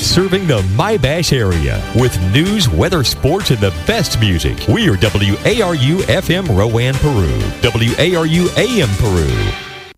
serving the My-Bash area with news, weather, sports, and the best music. We are WARU FM Rowan, Peru. WARU AM Peru.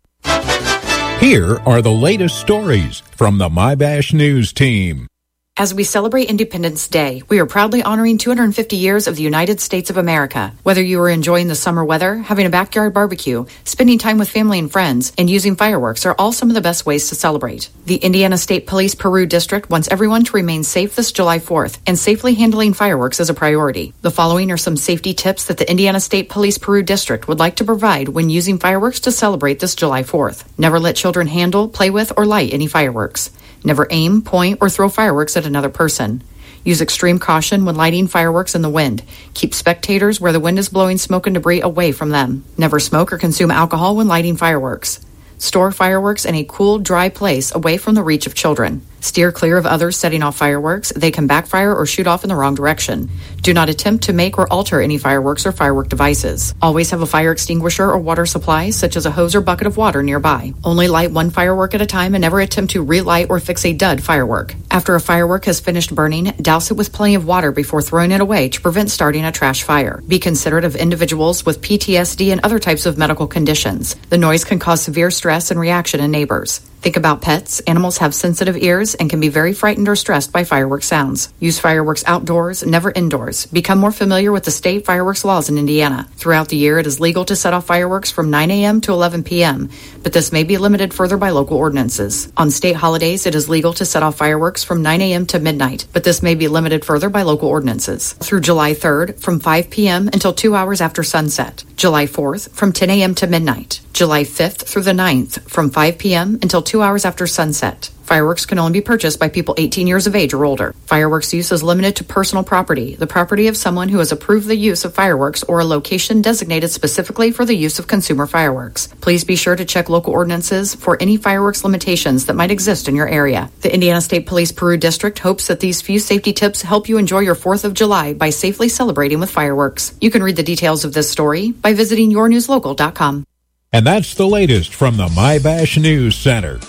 Here are the latest stories from the My-Bash News team. As we celebrate Independence Day, we are proudly honoring 250 years of the United States of America. Whether you are enjoying the summer weather, having a backyard barbecue, spending time with family and friends, and using fireworks are all some of the best ways to celebrate. The Indiana State Police Peru District wants everyone to remain safe this July 4th, and safely handling fireworks is a priority. The following are some safety tips that the Indiana State Police Peru District would like to provide when using fireworks to celebrate this July 4th. Never let children handle, play with, or light any fireworks. Never aim, point, or throw fireworks at another person. Use extreme caution when lighting fireworks in the wind. Keep spectators where the wind is blowing smoke and debris away from them. Never smoke or consume alcohol when lighting fireworks. Store fireworks in a cool, dry place away from the reach of children. Steer clear of others setting off fireworks. They can backfire or shoot off in the wrong direction. Do not attempt to make or alter any fireworks or firework devices. Always have a fire extinguisher or water supply, such as a hose or bucket of water nearby. Only light one firework at a time and never attempt to relight or fix a dud firework. After a firework has finished burning, douse it with plenty of water before throwing it away to prevent starting a trash fire. Be considerate of individuals with PTSD and other types of medical conditions. The noise can cause severe stress and reaction in neighbors. Think about pets. Animals have sensitive ears and can be very frightened or stressed by fireworks sounds. Use fireworks outdoors, never indoors. Become more familiar with the state fireworks laws in Indiana. Throughout the year, it is legal to set off fireworks from 9 a.m. to 11 p.m., but this may be limited further by local ordinances. On state holidays, it is legal to set off fireworks from 9 a.m. to midnight, but this may be limited further by local ordinances. Through July 3rd, from 5 p.m. until 2 hours after sunset. July 4th, from 10 a.m. to midnight. July 5th through the 9th, from 5 p.m. until 2 hours after sunset. Fireworks can only be purchased by people 18 years of age or older. Fireworks use is limited to personal property, the property of someone who has approved the use of fireworks or a location designated specifically for the use of consumer fireworks. Please be sure to check local ordinances for any fireworks limitations that might exist in your area. The Indiana State Police Peru District hopes that these few safety tips help you enjoy your 4th of July by safely celebrating with fireworks. You can read the details of this story by visiting yournewslocal.com. And that's the latest from the My-Bash News Center.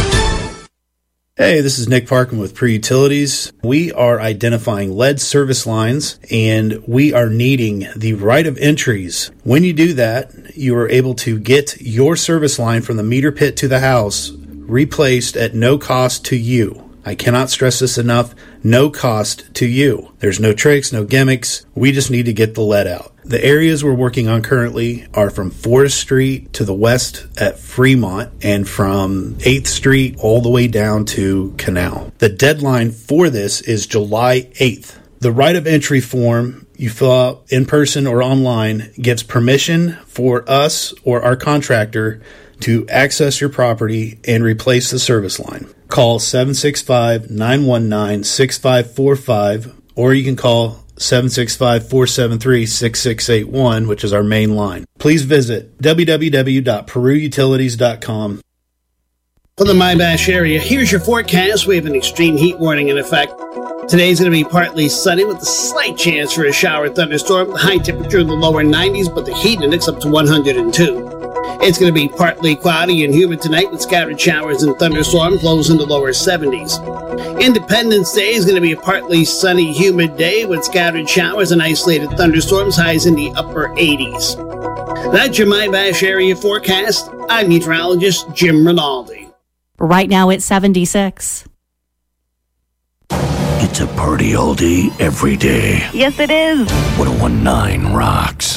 Hey, this is Nick Parkin with Pre-Utilities. We are identifying lead service lines, and we are needing the right of entries. When you do that, you are able to get your service line from the meter pit to the house replaced at no cost to you. I cannot stress this enough. No cost to you. There's no tricks, no gimmicks. We just need to get the lead out. The areas we're working on currently are from Forest Street to the west at Fremont and from 8th Street all the way down to Canal. The deadline for this is July 8th. The right of entry form you fill out in person or online gives permission for us or our contractor to access your property and replace the service line. Call 765-919-6545, or you can call 765-473-6681, which is our main line. Please visit www.perutilities.com. For the My-Bash area, here's your forecast. We have an extreme heat warning in effect. Today's going to be partly sunny with a slight chance for a shower thunderstorm. The high temperature in the lower 90s, but the heat index up to 102. It's going to be partly cloudy and humid tonight with scattered showers and thunderstorms, lows in the lower 70s. Independence Day is going to be a partly sunny, humid day with scattered showers and isolated thunderstorms, highs in the upper 80s. That's your My-Bash area forecast. I'm meteorologist Jim Rinaldi. Right now it's 76. It's a party all day, every day. Yes, it is. 1019 rocks.